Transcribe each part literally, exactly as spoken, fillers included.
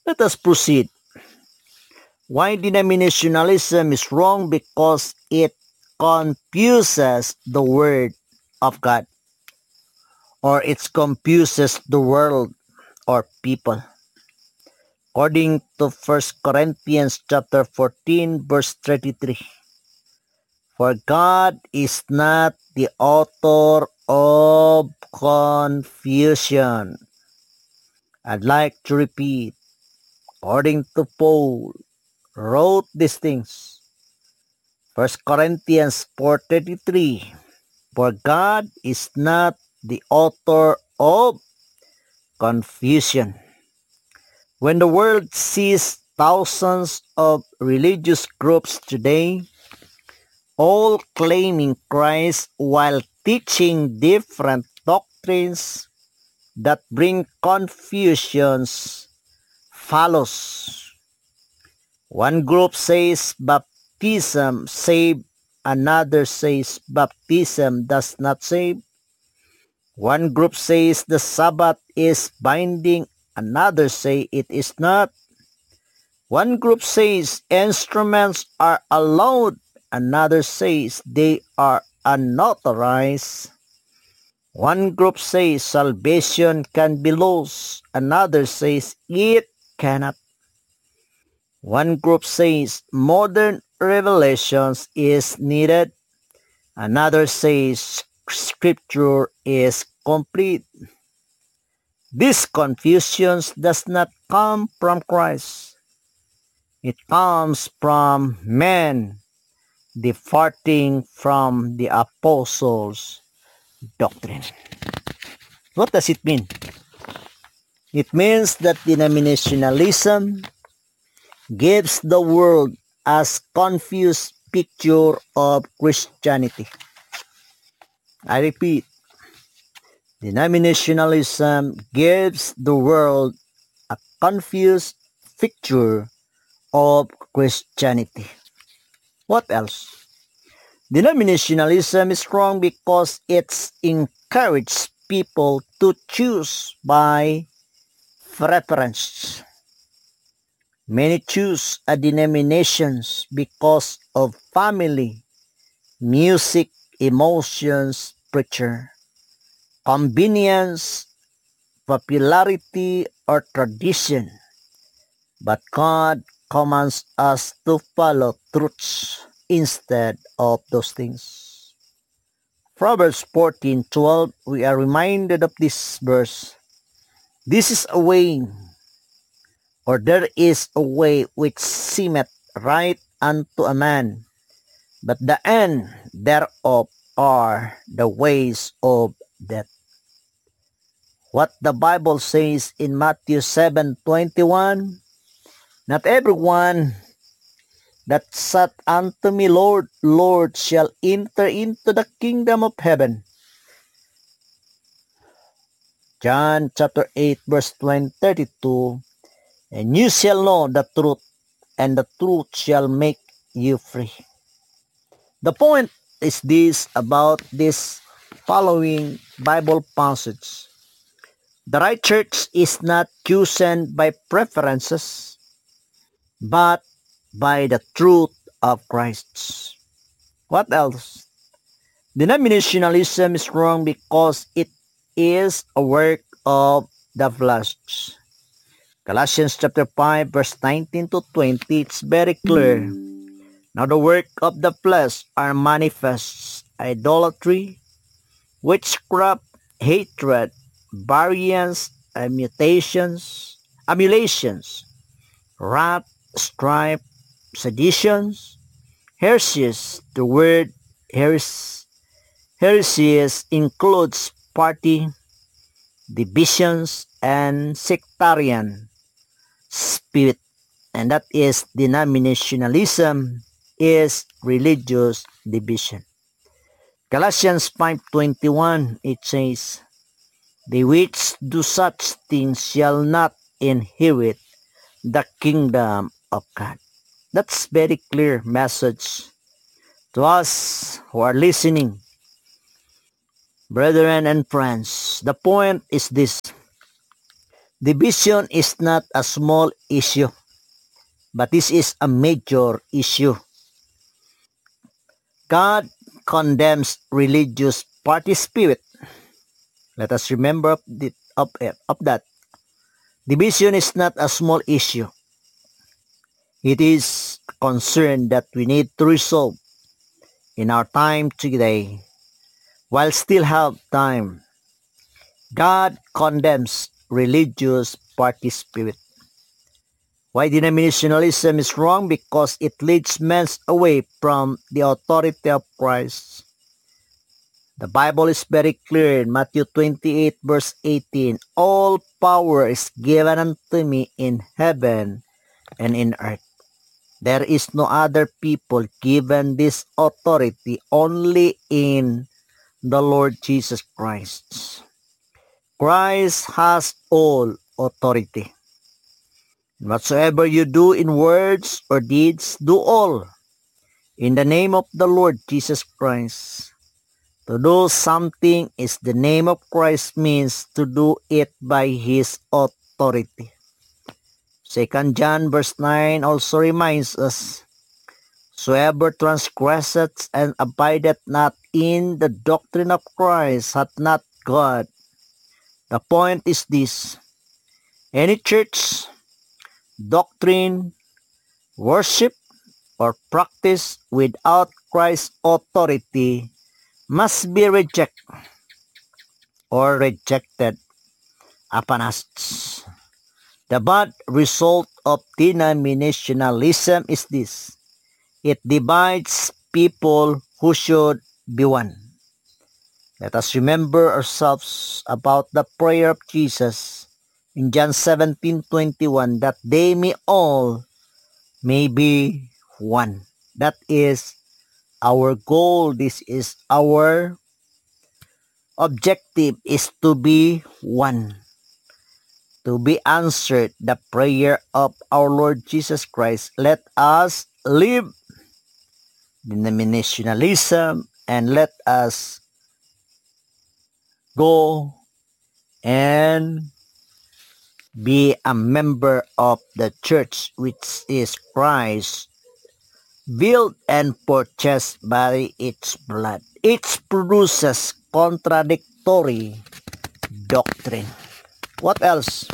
Let us proceed. Why denominationalism is wrong? Because it confuses the word of God, or it confuses the world or people. According to First Corinthians chapter fourteen verse thirty-three. For God is not the author of confusion. I'd like to repeat, according to Paul, wrote these things. First Corinthians four thirty-three. For God is not the author of confusion. When the world sees thousands of religious groups today, all claiming Christ while teaching different doctrines that bring confusions, follows. One group says baptism saves, another says baptism does not save. One group says the Sabbath is binding, another say it is not. One group says instruments are allowed, another says they are unauthorized. One group says salvation can be lost, another says it cannot. One group says modern revelations is needed, another says scripture is complete. This confusion does not come from Christ. It comes from men departing from the apostles' doctrine. What does it mean? It means that denominationalism gives the world a confused picture of Christianity. I repeat, denominationalism gives the world a confused picture of Christianity. What else? Denominationalism is wrong because it encourages people to choose by preference. Many choose a denomination because of family, music, emotions, preacher, convenience, popularity, or tradition. But God commands us to follow truths instead of those things. Proverbs fourteen twelve, we are reminded of this verse. This is a way, or there is a way which seemeth right unto a man, but the end thereof are the ways of death. What the Bible says in Matthew seven twenty-one, not everyone that saith unto me, Lord, Lord, shall enter into the kingdom of heaven. John chapter eight verse thirty-two, and you shall know the truth, and the truth shall make you free. The point is this about this following Bible passage. The right church is not chosen by preferences, but by the truth of Christ. What else? Denominationalism is wrong because it is a work of the flesh. Galatians chapter five verse nineteen to twenty, it's very clear. Now the work of the flesh are manifest: idolatry, witchcraft, hatred, variance, mutations, emulations, wrath, strife, seditions, heresies. The word heres- heresies includes party, divisions, and sectarian spirit, and that is denominationalism is religious division. Galatians five twenty-one, it says, "They which do such things shall not inherit the kingdom of God." That's very clear message to us who are listening, brethren and friends. The point is this: Division is not a small issue, but this is a major issue. God condemns religious party spirit. Let us remember of, the, of, of that. Division is not a small issue. It is a concern that we need to resolve in our time today while still have time. God condemns religious party spirit. Why denominationalism is wrong? Because it leads men away from the authority of Christ. The Bible is very clear in Matthew twenty-eight verse eighteen. All power is given unto me in heaven and in earth. There is no other people given this authority, only in the Lord Jesus Christ. Christ has all authority. Whatsoever you do in words or deeds, do all in the name of the Lord Jesus Christ. To do something is the name of Christ means to do it by His authority. Second John verse nine also reminds us, whosoever transgresseth and abideth not in the doctrine of Christ hath not God. The point is this: any church, doctrine, worship, or practice without Christ's authority must be rejected or rejected upon us. The bad result of denominationalism is this: it divides people who should be one. Let us remember ourselves about the prayer of Jesus in John seventeen twenty-one, that they may all may be one. That is our goal. This is our objective, is to be one. To be answered the prayer of our Lord Jesus Christ, let us leave denominationalism and let us go and be a member of the church, which is Christ, built and purchased by its blood. It produces contradictory doctrine. What else?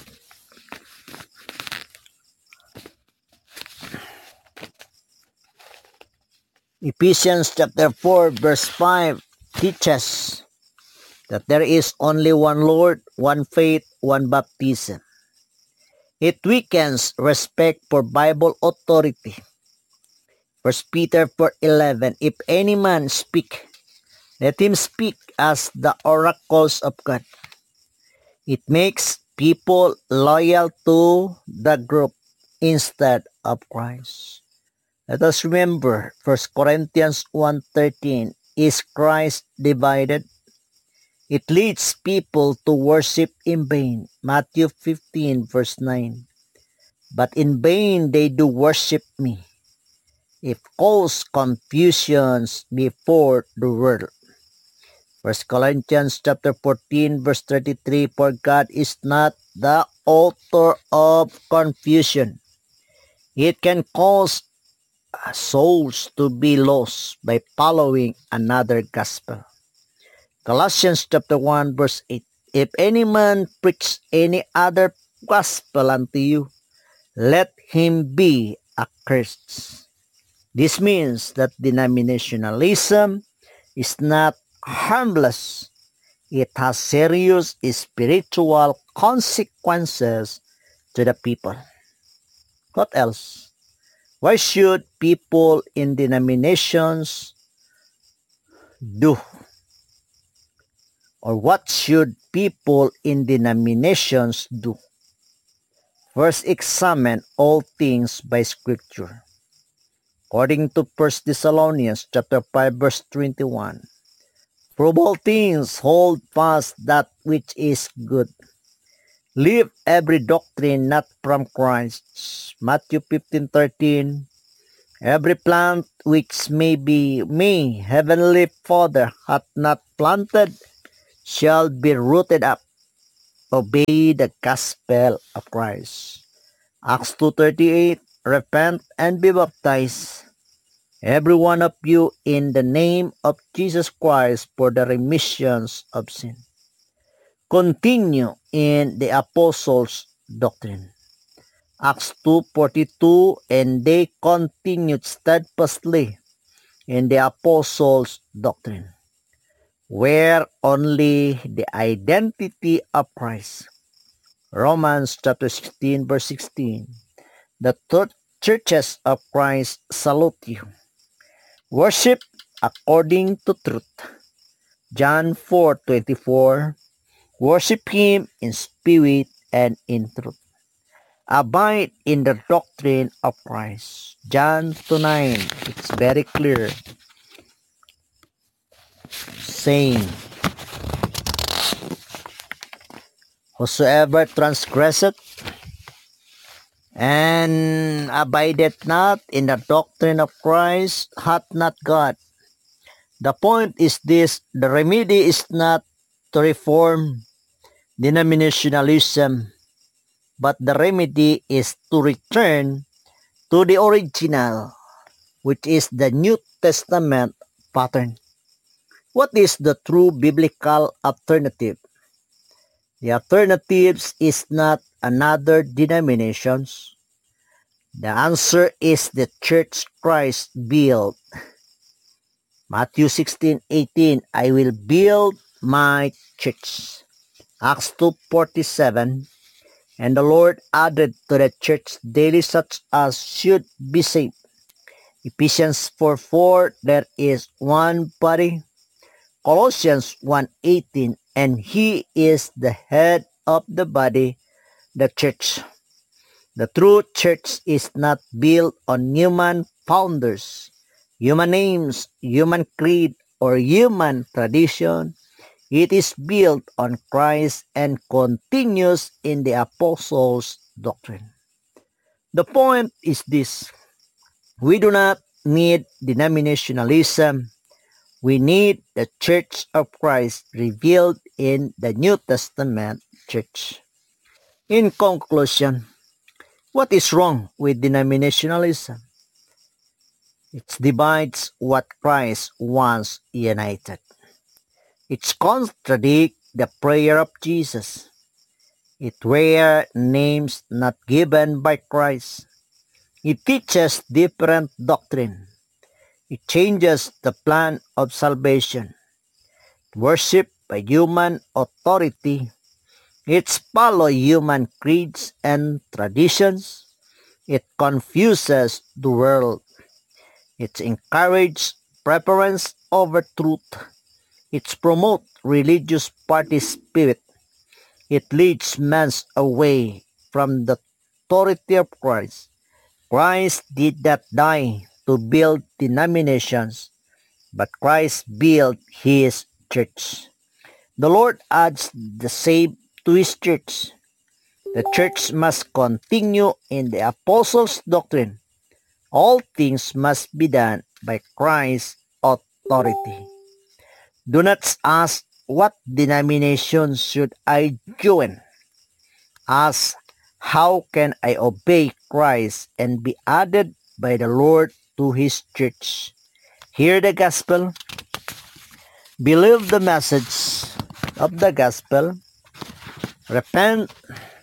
Ephesians chapter four verse five teaches that there is only one Lord, one faith, one baptism. It weakens respect for Bible authority. First Peter four eleven, if any man speak, let him speak as the oracles of God. It makes people loyal to the group instead of Christ. Let us remember First Corinthians one thirteen, is Christ divided? It leads people to worship in vain. Matthew fifteen verse nine, but in vain they do worship me, if cause confusions before the world. First Corinthians chapter fourteen verse thirty-three, for God is not the author of confusion. It can cause souls to be lost by following another gospel. Colossians chapter one verse eight, if any man preach any other gospel unto you, let him be accursed. This means that denominationalism is not harmless. It has serious spiritual consequences to the people. What else? Why should people in denominations do? Or what should people in denominations do? First, examine all things by Scripture. According to First Thessalonians chapter five verse twenty-one, prove all things, hold fast that which is good. Leave every doctrine not from Christ. Matthew fifteen thirteen, every plant which may be me heavenly Father hath not planted shall be rooted up. obey the gospel of Christ. Acts two thirty-eight, repent and be baptized, every one of you, in the name of Jesus Christ for the remissions of sin. Continue in the apostles' doctrine. Acts two forty-two, and they continued steadfastly in the apostles' doctrine, where only the identity of Christ. Romans chapter sixteen verse sixteen. The third churches of Christ salute you. Worship according to truth. John four twenty-four. Worship Him in spirit and in truth. Abide in the doctrine of Christ. John two nine. It's very clear, saying, whosoever transgresseth and abideth not in the doctrine of Christ hath not God. The point is this: the remedy is not to reform denominationalism, but the remedy is to return to the original, which is the New Testament pattern. What is the true biblical alternative? The alternatives is not another denominations. The answer is the church Christ built. Matthew sixteen eighteen, I will build my church. Acts two forty-seven, and the Lord added to the church daily such as should be saved. Ephesians four four, there is one body. Colossians one eighteen, and He is the head of the body, the church. The true church is not built on human founders, human names, human creed, or human tradition. It is built on Christ and continues in the apostles' doctrine. The point is this: we do not need denominationalism. We need the Church of Christ revealed in the New Testament church. In conclusion, what is wrong with denominationalism? It divides what Christ wants united. It contradicts the prayer of Jesus. It wears names not given by Christ. It teaches different doctrine. It changes the plan of salvation. Worship by human authority. It follows human creeds and traditions. It confuses the world. It encourages preference over truth. It promotes religious party spirit. It leads men away from the authority of Christ. Christ did not die to build denominations, but Christ built His church. The Lord adds the same to His church. The church must continue in the apostles' doctrine. All things must be done by Christ's authority. Do not ask, what denomination should I join? Ask, how can I obey Christ and be added by the Lord to His church? Hear the gospel. Believe the message of the gospel. Repent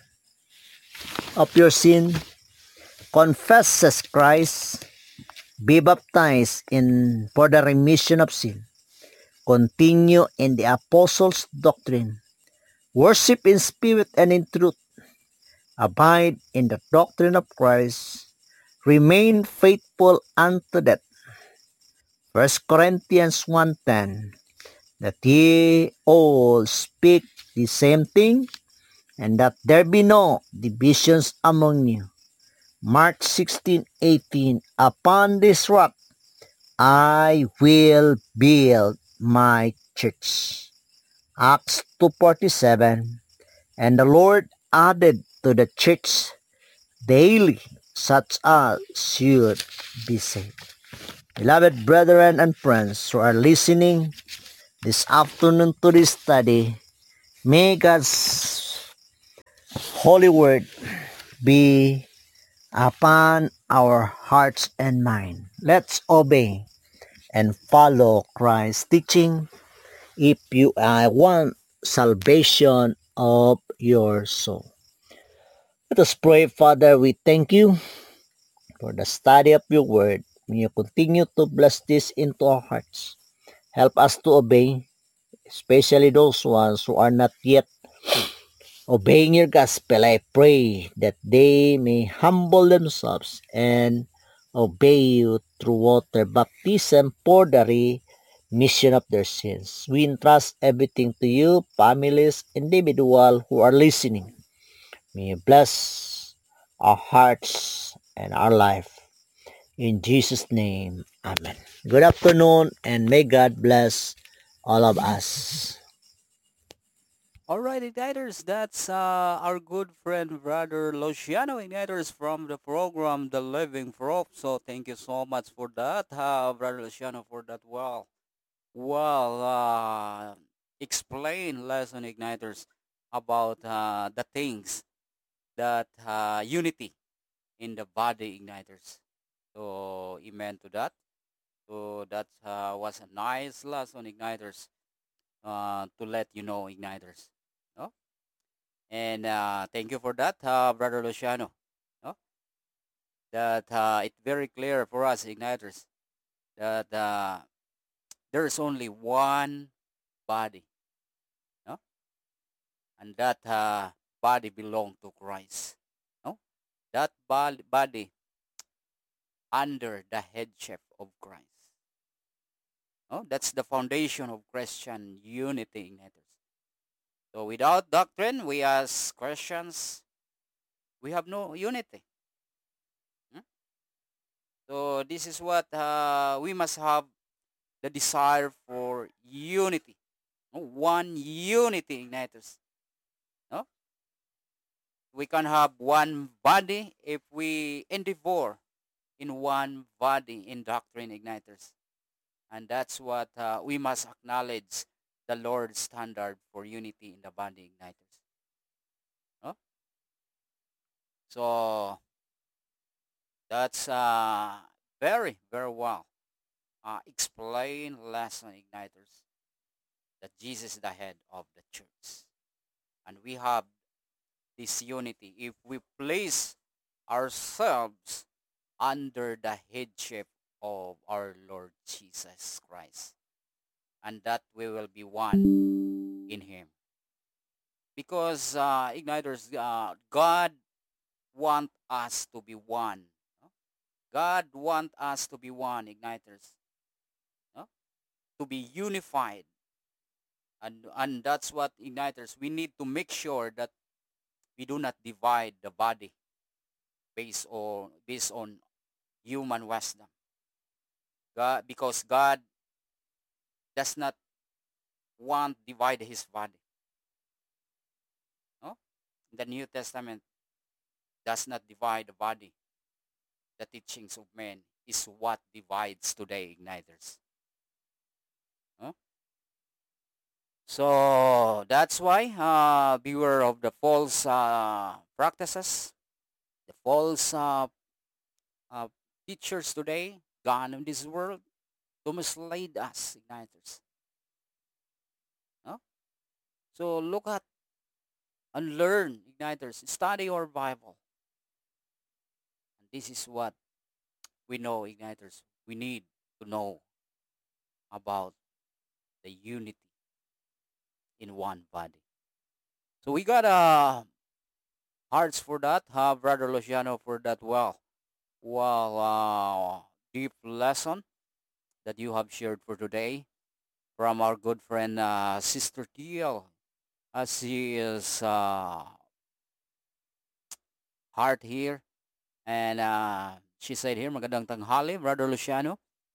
of your sin. Confess Christ. Be baptized in for the remission of sin. Continue in the apostles' doctrine. Worship in spirit and in truth. Abide in the doctrine of Christ. Remain faithful unto death. First Corinthians one ten. That ye all speak the same thing, and that there be no divisions among you. Mark sixteen eighteen. Upon this rock I will build my church. Acts two forty-seven. And the Lord added to the church daily such as should be saved. Beloved brethren and friends who are listening this afternoon to this study, may God's Holy Word be upon our hearts and mind. Let's obey and follow Christ's teaching if you uh, want salvation of your soul. Let us pray. Father, we thank you for the study of your word. May you continue to bless this into our hearts. Help us to obey, especially those ones who are not yet obeying your gospel. I pray that they may humble themselves and obey you through water baptism for the remission of their sins. We entrust everything to you, families, individual who are listening. May you bless our hearts and our life. In Jesus' name, Amen. Good afternoon and may God bless all of us. All right, Igniters, that's uh, our good friend, Brother Luciano Igniters from the program The Living Proof. So thank you so much for that, uh, Brother Luciano, for that well, well, uh, explain lesson, Igniters, about uh, the things that uh, unity in the body, Igniters. So amen to that. So that uh, was a nice lesson, Igniters, uh, to let you know, Igniters. No? And uh, thank you for that, uh, Brother Luciano. No? That uh, it's very clear for us igniters that uh, there is only one body, no? And that uh, body belong to Christ. No? That body, body under the headship of Christ. No? That's the foundation of Christian unity, igniters. So without doctrine, we ask questions. We have no unity. Hmm? So this is what uh, we must have the desire for unity. No? One unity igniters. No? We can have one body if we endeavor in one body in doctrine igniters. And that's what uh, we must acknowledge the Lord's standard for unity in the body igniters. No? So that's uh, very, very well uh, explain lesson igniters that Jesus is the head of the church. And we have this unity if we place ourselves under the headship of our Lord Jesus Christ, and that we will be one in Him. Because uh, igniters, uh, God want us to be one. No? God want us to be one, igniters, no? To be unified, and and that's what igniters. We need to make sure that we do not divide the body based on based on human wisdom. God, because God does not want divide His body. No? The New Testament does not divide the body. The teachings of men is what divides today, igniters. No? So that's why uh, beware of the false uh, practices, the false uh, uh, teachers today gone in this world to mislead us, igniters. No? So look at and learn, igniters. Study your Bible. And this is what we know, igniters. We need to know about the unity in one body. So we got uh, hearts for that, uh, Brother Luciano, for that well, well, uh, deep lesson that you have shared for today from our good friend, uh, Sister T L, as he is uh, heart here. And uh, she said here, magandang tanghali, Brother Luciano.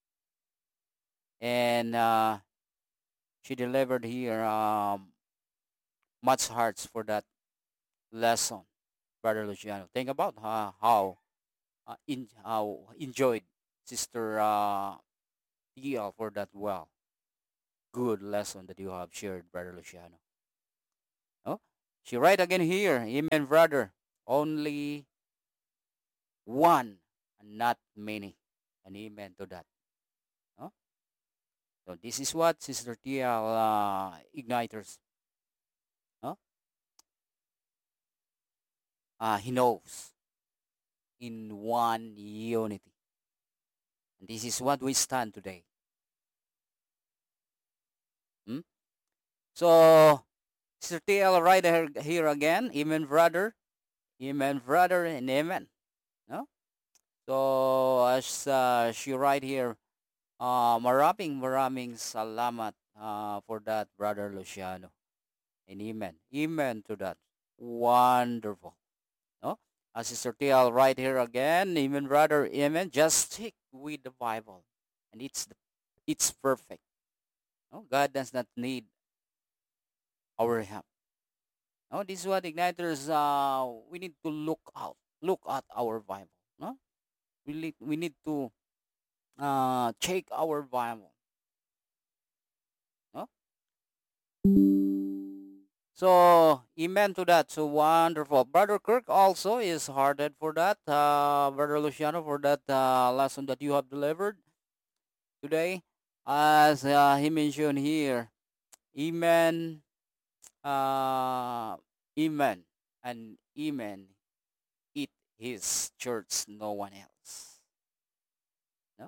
And uh, she delivered here um, much hearts for that lesson, Brother Luciano. Think about uh, how uh, in how enjoyed Sister uh, T L for that well good lesson that you have shared, Brother Luciano. No? She write again here, amen, brother. Only one and not many. And amen to that. No? So this is what Sister Tia uh, igniters. No? Uh, he knows in one unity. And this is what we stand today. Hmm? So Sister Tia right here, here again. Amen, brother. Amen, brother, and amen. No? So as uh, she write here, uh, maraming maraming salamat uh, for that, Brother Luciano. And amen. Amen to that. Wonderful. No? As Sister Tial right here again. Amen, brother. Amen. Just stick with the Bible. And it's the, it's perfect. No? God does not need our help. No? This is what igniters uh we need to look out. Look at our Bible. No? We need we need to uh check our Bible. No? So, amen to that. So wonderful. Brother Kirk also is hearted for that. Uh, Brother Luciano, for that uh, lesson that you have delivered today. As uh, he mentioned here, amen, uh, amen, and amen. It is church, no one else. No?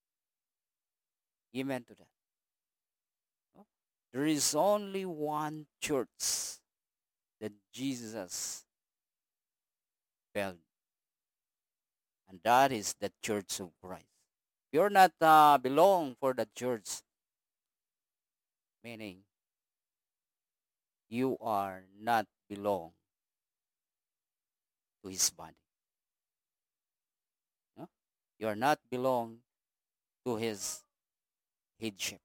Amen to that. No? There is only one church that Jesus built, and that is the Church of Christ. You're not uh, belong for the church, meaning you are not belong to his body. No? You are not belong to his headship.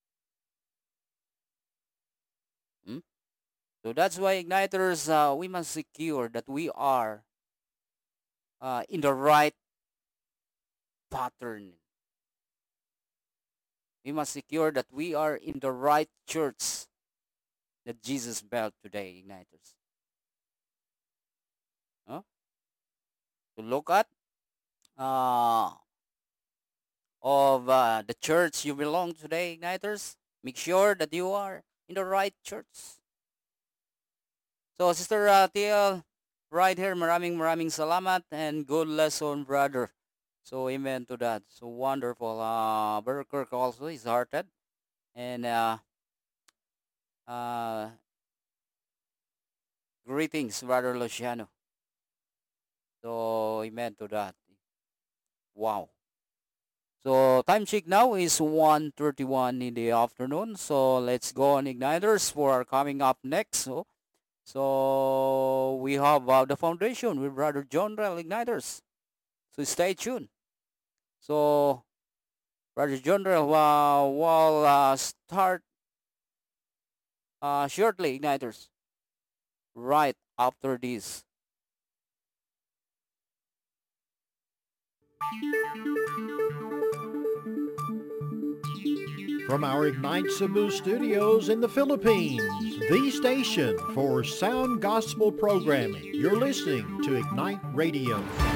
Hmm? So that's why igniters, uh, we must secure that we are uh, in the right pattern. We must secure that we are in the right church that Jesus built today, igniters. No? To look at uh, of uh, the church you belong today, igniters, make sure that you are in the right church. So, Sister uh, T L, right here, maraming maraming salamat and good lesson, brother. So, amen to that. So wonderful. Uh, Brother Kirk also is hearted. And uh, uh, greetings, Brother Luciano. So, amen to that. Wow. So time check now is one thirty-one in the afternoon. So let's go on igniters for our coming up next. So so we have uh, the foundation with Brother John Rel igniters. So stay tuned. So Brother John Rel uh, will uh, start uh, shortly igniters right after this. From our Ignite Cebu studios in the Philippines, the station for sound gospel programming, you're listening to Ignite Radio.